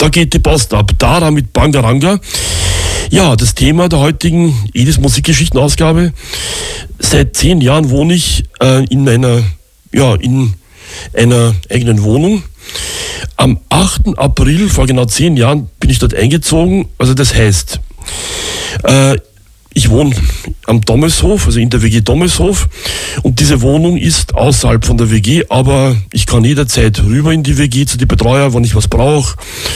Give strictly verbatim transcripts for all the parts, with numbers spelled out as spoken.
da geht die Post ab. Dara mit Bangaranga. Ja, das Thema der heutigen Edis Musikgeschichten-Ausgabe. Seit zehn Jahren wohne ich äh, in einer, ja, in einer eigenen Wohnung. Am achten April, vor genau zehn Jahren, bin ich dort eingezogen. Also das heißt, äh, ich wohne am Dommelshof, also in der W G Dommelshof, und diese Wohnung ist außerhalb von der W G, aber ich kann jederzeit rüber in die W G zu den Betreuer, wenn ich was brauche,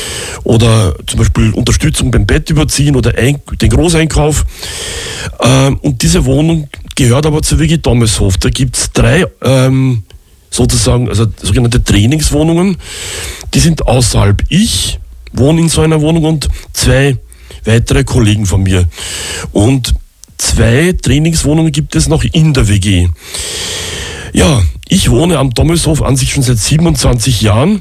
oder zum Beispiel Unterstützung beim Bett überziehen oder ein, den Großeinkauf. Ähm, und diese Wohnung gehört aber zur W G Dommelshof. Da gibt es drei ähm, sozusagen, also sogenannte Trainingswohnungen, die sind außerhalb. Ich wohne in so einer Wohnung und zwei weitere Kollegen von mir. Und zwei Trainingswohnungen gibt es noch in der W G. Ja, ich wohne am Dommelshof an sich schon seit siebenundzwanzig Jahren.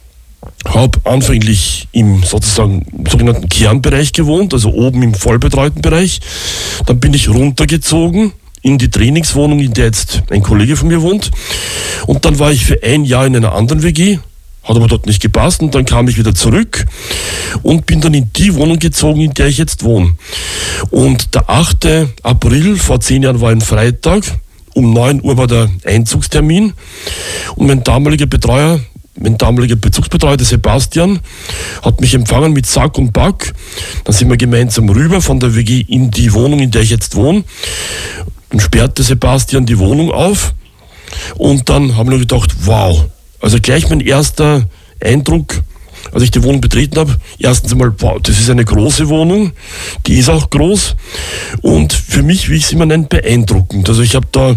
Habe anfänglich im sozusagen sogenannten Kernbereich gewohnt, also oben im vollbetreuten Bereich. Dann bin ich runtergezogen in die Trainingswohnung, in der jetzt ein Kollege von mir wohnt. Und dann war ich für ein Jahr in einer anderen W G. Hat aber dort nicht gepasst und dann kam ich wieder zurück und bin dann in die Wohnung gezogen, in der ich jetzt wohne. Und der achte April, vor zehn Jahren, war ein Freitag, um neun Uhr war der Einzugstermin und mein damaliger Betreuer, mein damaliger Bezugsbetreuer, der Sebastian, hat mich empfangen mit Sack und Back. Dann sind wir gemeinsam rüber von der W G in die Wohnung, in der ich jetzt wohne. Dann sperrte Sebastian die Wohnung auf und dann haben wir gedacht, wow. Also gleich mein erster Eindruck, als ich die Wohnung betreten habe, erstens einmal, wow, das ist eine große Wohnung, die ist auch groß und für mich, wie ich es immer nenne, beeindruckend. Also ich habe da,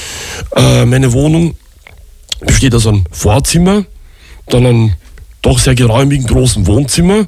äh, meine Wohnung besteht aus einem Vorzimmer, dann einem doch sehr geräumigen großen Wohnzimmer,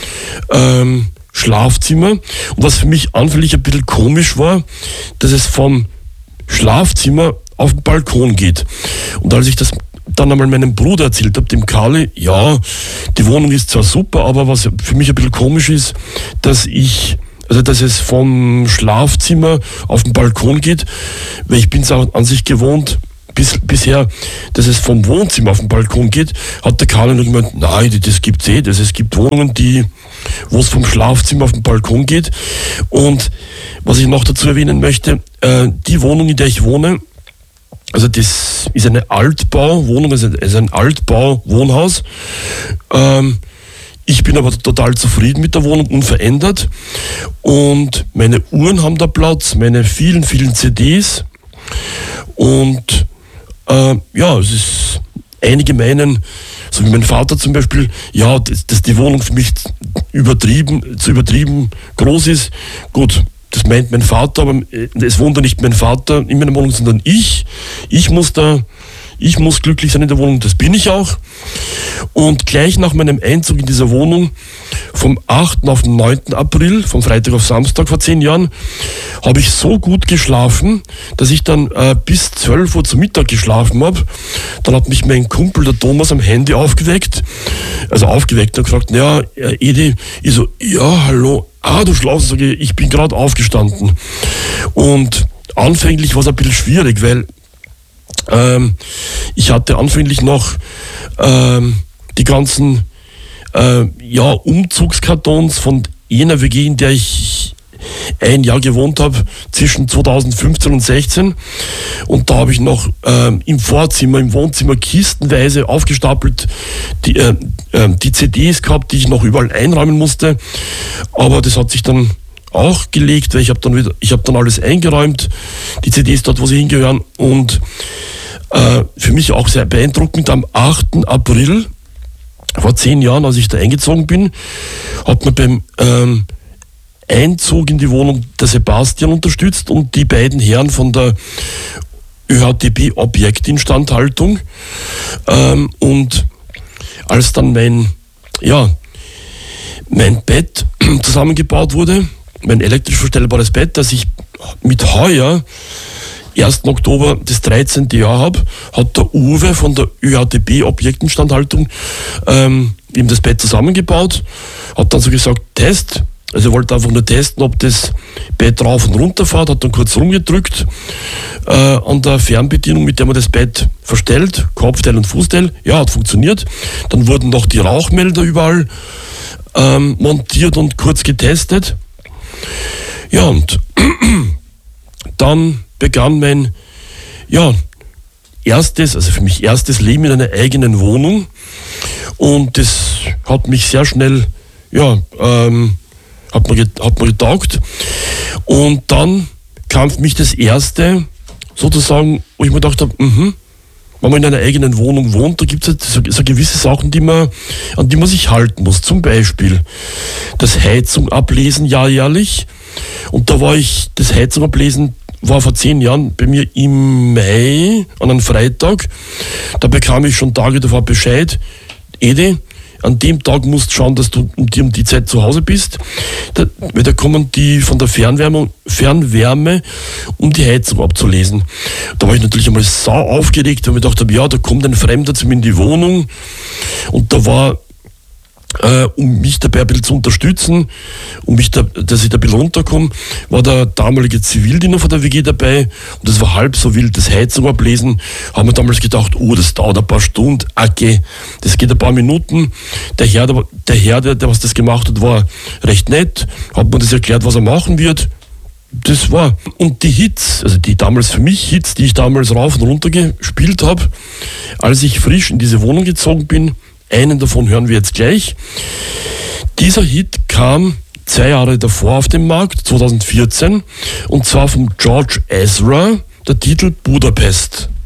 ähm, Schlafzimmer, und was für mich anfänglich ein bisschen komisch war, dass es vom Schlafzimmer auf den Balkon geht. Und als ich das dann einmal meinem Bruder erzählt habe, dem Karli, ja, die Wohnung ist zwar super, aber was für mich ein bisschen komisch ist, dass ich, also dass es vom Schlafzimmer auf den Balkon geht, weil ich bin es auch an sich gewohnt, bis, bisher, dass es vom Wohnzimmer auf den Balkon geht, hat der Karli noch gemeint, nein, das gibt's eh, das, es gibt Wohnungen, die, wo es vom Schlafzimmer auf den Balkon geht. Und was ich noch dazu erwähnen möchte, äh, die Wohnung, in der ich wohne, also das ist eine Altbauwohnung, also ein Altbauwohnhaus. Ähm, ich bin aber total zufrieden mit der Wohnung, unverändert. Und meine Uhren haben da Platz, meine vielen, vielen C Ds. Und äh, ja, es ist, einige meinen, so wie mein Vater zum Beispiel, ja, dass, dass die Wohnung für mich übertrieben, zu übertrieben groß ist. Gut. Das meint mein Vater, aber es wohnt ja nicht mein Vater in meiner Wohnung, sondern ich. Ich muss da, ich muss glücklich sein in der Wohnung, das bin ich auch. Und gleich nach meinem Einzug in dieser Wohnung, vom achten auf den neunten April, vom Freitag auf Samstag vor zehn Jahren, habe ich so gut geschlafen, dass ich dann äh, bis zwölf Uhr zu Mittag geschlafen habe. Dann hat mich mein Kumpel, der Thomas, am Handy aufgeweckt. Also aufgeweckt und gefragt, ja, Edi, ich so, ja, hallo, ah, du schlafst, sage ich, ich bin gerade aufgestanden. Und anfänglich war es ein bisschen schwierig, weil ähm, ich hatte anfänglich noch ähm, die ganzen äh, ja, Umzugskartons von jener W G, in der ich ein Jahr gewohnt habe, zwischen zweitausendfünfzehn und sechzehn. Und da habe ich noch ähm, im Vorzimmer, im Wohnzimmer kistenweise aufgestapelt die, äh, äh, die C Ds gehabt, die ich noch überall einräumen musste. Aber das hat sich dann auch gelegt, weil ich habe dann wieder, ich habe dann alles eingeräumt, die C Ds dort, wo sie hingehören. Und äh, für mich auch sehr beeindruckend, am achten April, vor zehn Jahren, als ich da eingezogen bin, hat man beim ähm, Einzug in die Wohnung der Sebastian unterstützt und die beiden Herren von der Ö H T B Objektinstandhaltung. Ähm, und als dann mein, ja, mein Bett zusammengebaut wurde, mein elektrisch verstellbares Bett, das ich mit heuer, ersten Oktober des dreizehnten Jahr habe, hat der Uwe von der Ö H T B Objektinstandhaltung ähm, eben das Bett zusammengebaut, hat dann so gesagt, Test. Also er wollte einfach nur testen, ob das Bett rauf und runter fährt, hat dann kurz rumgedrückt äh, an der Fernbedienung, mit der man das Bett verstellt, Kopfteil und Fußteil. Ja, hat funktioniert. Dann wurden noch die Rauchmelder überall ähm, montiert und kurz getestet. Ja, und dann begann mein, ja, erstes, also für mich erstes Leben in einer eigenen Wohnung. Und das hat mich sehr schnell, ja, ähm, hat mir, hat mir getaugt. Und dann kam für mich das erste, sozusagen, wo ich mir gedacht habe, mh, wenn man in einer eigenen Wohnung wohnt, da gibt es so, so gewisse Sachen, die man, an die man sich halten muss. Zum Beispiel das Heizung ablesen, ja jährlich. Und da war ich, das Heizung ablesen war vor zehn Jahren bei mir im Mai an einem Freitag. Da bekam ich schon Tage davor Bescheid, Ede, an dem Tag musst du schauen, dass du um die, um die Zeit zu Hause bist. Da, weil da kommen die von der Fernwärme, Fernwärme, um die Heizung abzulesen. Da war ich natürlich einmal sau aufgeregt, weil ich gedacht habe, ja, da kommt ein Fremder zu mir in die Wohnung. Und da war, äh, um mich dabei ein bisschen zu unterstützen, um mich da, dass ich da ein bisschen runterkomme, war der damalige Zivildiener von der W G dabei. Und das war halb so wild, das Heizung ablesen. Haben wir damals gedacht, oh, das dauert ein paar Stunden, okay, das geht ein paar Minuten. Der Herr, der, der Herr, der, der was das gemacht hat, war recht nett, hat mir das erklärt, was er machen wird. Das war. Und die Hits, also die damals für mich Hits, die ich damals rauf und runter gespielt habe, als ich frisch in diese Wohnung gezogen bin, einen davon hören wir jetzt gleich. Dieser Hit kam zwei Jahre davor auf den Markt, zwanzig vierzehn, und zwar von George Ezra, der Titel Budapest.